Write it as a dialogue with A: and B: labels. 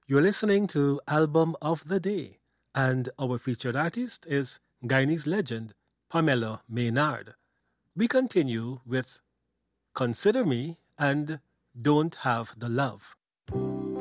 A: You're listening to Album of the Day, and our featured artist is Guyanese legend Pamela Maynard. We continue with Consider Me and Don't Have the Love.